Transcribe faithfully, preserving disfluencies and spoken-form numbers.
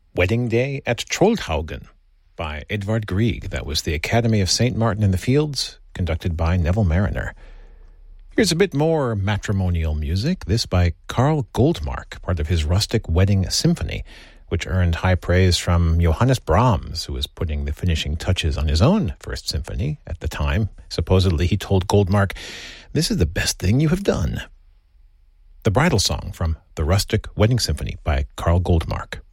Wedding Day at Troldhaugen by Edvard Grieg. That was the Academy of Saint Martin in the Fields, conducted by Neville Mariner. Here's a bit more matrimonial music, this by Carl Goldmark, part of his Rustic Wedding Symphony, which earned high praise from Johannes Brahms, who was putting the finishing touches on his own First Symphony at the time. Supposedly, he told Goldmark, "This is the best thing you have done." The bridal song from the Rustic Wedding Symphony by Carl Goldmark.